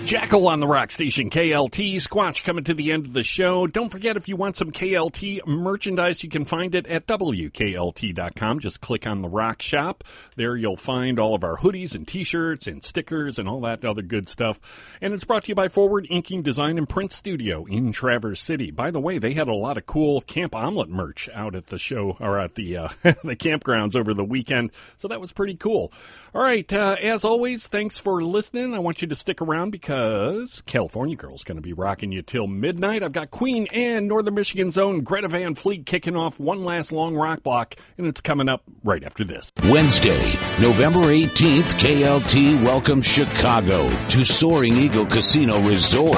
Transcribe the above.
Jackal on the rock station, KLT. Squatch coming to the end of the show. Don't forget, if you want some KLT merchandise, you can find it at WKLT.com. Just click on the rock shop. There you'll find all of our hoodies and t-shirts and stickers and all that other good stuff. And it's brought to you by Forward Inking Design and Print Studio in Traverse City. By the way, they had a lot of cool Camp Omelet merch out at the show, or at the the campgrounds over the weekend. So that was pretty cool. All right, as always, thanks for listening. I want you to stick around because California Girl's going to be rocking you till midnight. I've got Queen and Northern Michigan's own Greta Van Fleet kicking off one last long rock block, and it's coming up right after this. Wednesday, November 18th, KLT welcomes Chicago to Soaring Eagle Casino Resort.